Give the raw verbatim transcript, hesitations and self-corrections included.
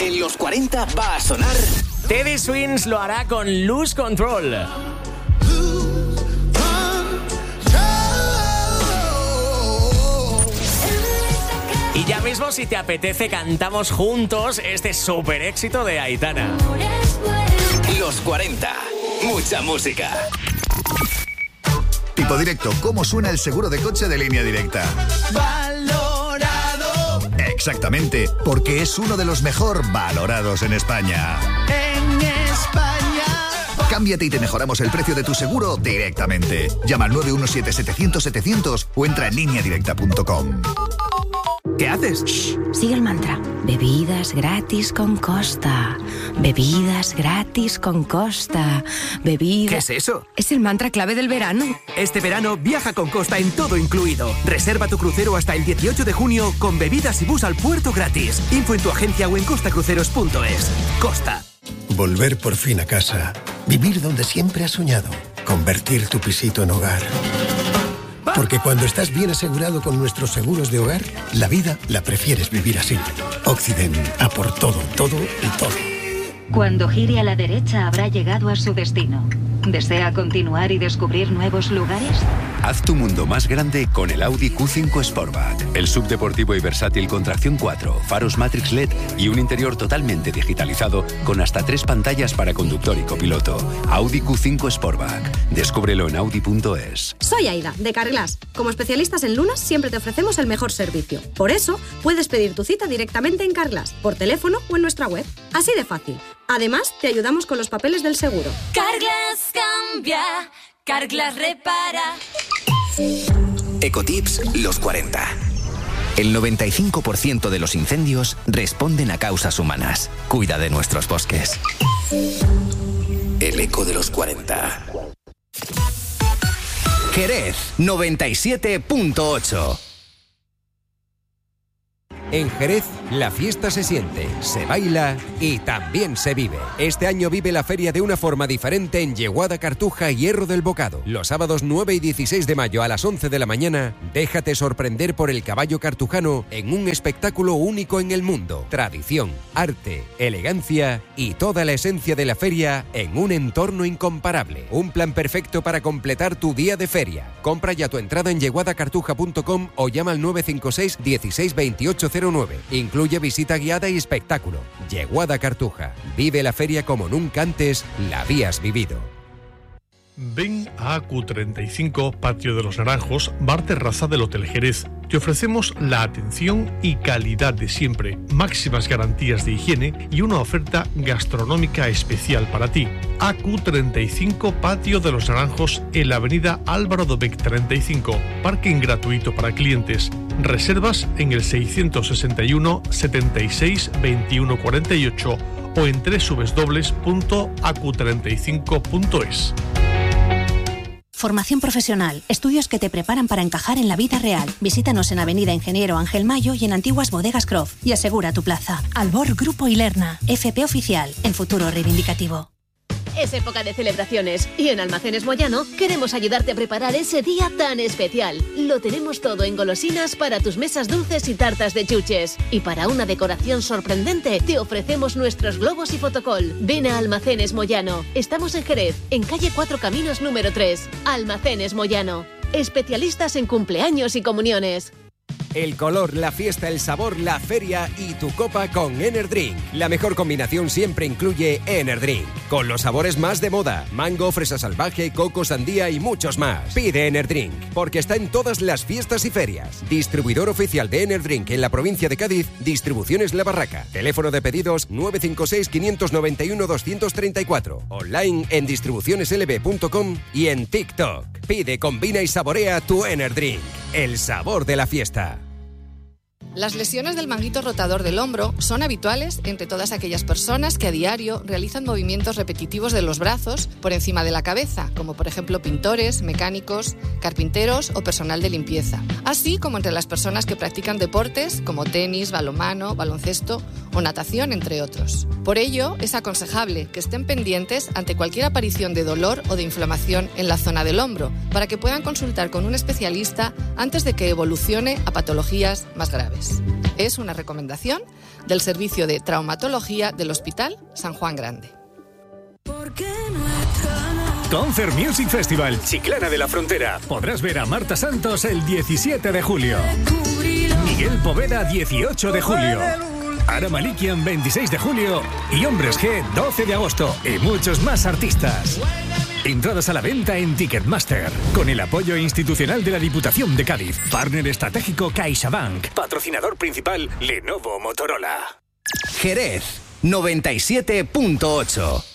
En los cuarenta va a sonar... Teddy Swims lo hará con Lose Control. Y ya mismo, si te apetece, cantamos juntos este super éxito de Aitana. Los cuarenta. Mucha música. Tipo Directo, ¿cómo suena el seguro de coche de Línea Directa? Valorado. Exactamente, porque es uno de los mejor valorados en España. En España. Cámbiate y te mejoramos el precio de tu seguro directamente. Llama al nueve uno siete, setecientos, setecientos o entra en línea directa punto com. ¿Qué haces? Shh, sigue el mantra. Bebidas gratis con Costa. Bebidas gratis con Costa. Bebidas... ¿Qué es eso? Es el mantra clave del verano. Este verano viaja con Costa en todo incluido. Reserva tu crucero hasta el dieciocho de junio con bebidas y bus al puerto gratis. Info en tu agencia o en costa cruceros punto es. Costa. Volver por fin a casa. Vivir donde siempre has soñado. Convertir tu pisito en hogar. Porque cuando estás bien asegurado con nuestros seguros de hogar, la vida la prefieres vivir así. Occident, a por todo, todo y todo. Cuando gire a la derecha habrá llegado a su destino. ¿Desea continuar y descubrir nuevos lugares? Haz tu mundo más grande con el Audi Q cinco Sportback. El subdeportivo y versátil con tracción cuatro, faros Matrix L E D y un interior totalmente digitalizado con hasta tres pantallas para conductor y copiloto. Audi Q cinco Sportback. Descúbrelo en audi punto es. Soy Aida, de Carglass. Como especialistas en lunas, siempre te ofrecemos el mejor servicio. Por eso, puedes pedir tu cita directamente en Carglass, por teléfono o en nuestra web. Así de fácil. Además, te ayudamos con los papeles del seguro. Carglass cambia, Carglass repara. Ecotips los cuarenta. El noventa y cinco por ciento de los incendios responden a causas humanas. Cuida de nuestros bosques. El eco de los cuarenta. Jerez noventa y siete punto ocho. En Jerez, la fiesta se siente, se baila y también se vive. Este año vive la feria de una forma diferente en Yeguada, Cartuja y Hierro del Bocado. Los sábados nueve y dieciséis de mayo a las once de la mañana, déjate sorprender por el caballo cartujano en un espectáculo único en el mundo. Tradición, arte, elegancia y toda la esencia de la feria en un entorno incomparable. Un plan perfecto para completar tu día de feria. Compra ya tu entrada en yeguada cartuja punto com o llama al nueve cinco seis, dieciséis, veintiocho cero nueve. Incluye visita guiada y espectáculo. Yeguada Cartuja. Vive la feria como nunca antes la habías vivido. Ven a A Q treinta y cinco, Patio de los Naranjos, bar terraza del Hotel Jerez. Te ofrecemos la atención y calidad de siempre, máximas garantías de higiene y una oferta gastronómica especial para ti. A Q treinta y cinco, Patio de los Naranjos, en la avenida Álvaro Dobech treinta y cinco. Parking gratuito para clientes. Reservas en el seiscientos sesenta y uno, setenta y seis, veintiuno cuarenta y ocho o en doble u doble u doble u punto a q treinta y cinco punto es. Formación profesional, estudios que te preparan para encajar en la vida real. Visítanos en Avenida Ingeniero Ángel Mayo y en Antiguas Bodegas Croft y asegura tu plaza. Albor Grupo Ilerna, F P Oficial, el futuro reivindicativo. Es época de celebraciones y en Almacenes Moyano queremos ayudarte a preparar ese día tan especial. Lo tenemos todo en golosinas para tus mesas dulces y tartas de chuches. Y para una decoración sorprendente te ofrecemos nuestros globos y fotocol. Ven a Almacenes Moyano. Estamos en Jerez, en calle Cuatro Caminos número tres. Almacenes Moyano. Especialistas en cumpleaños y comuniones. El color, la fiesta, el sabor, la feria y tu copa con Enerdrink. La mejor combinación siempre incluye Enerdrink, con los sabores más de moda: mango, fresa salvaje, coco, sandía y muchos más. Pide Enerdrink, porque está en todas las fiestas y ferias. Distribuidor oficial de Enerdrink en la provincia de Cádiz, Distribuciones La Barraca. Teléfono de pedidos nueve cinco seis, cinco nueve uno, dos tres cuatro. Online en distribuciones l b punto com y en TikTok. Pide, combina y saborea tu Enerdrink. El sabor de la fiesta. Las lesiones del manguito rotador del hombro son habituales entre todas aquellas personas que a diario realizan movimientos repetitivos de los brazos por encima de la cabeza, como por ejemplo pintores, mecánicos, carpinteros o personal de limpieza, así como entre las personas que practican deportes como tenis, balonmano, baloncesto o natación, entre otros. Por ello, es aconsejable que estén pendientes ante cualquier aparición de dolor o de inflamación en la zona del hombro, para que puedan consultar con un especialista antes de que evolucione a patologías más graves. lesiones. Es una recomendación del Servicio de Traumatología del Hospital San Juan Grande. Concert Music Festival Chiclana de la Frontera. Podrás ver a Marta Santos el diecisiete de julio. Miguel Poveda dieciocho de julio. Ara Malikian veintiséis de julio. Y Hombres G doce de agosto. Y muchos más artistas. Entradas a la venta en Ticketmaster. Con el apoyo institucional de la Diputación de Cádiz. Partner estratégico CaixaBank. Patrocinador principal Lenovo Motorola. Jerez noventa y siete punto ocho.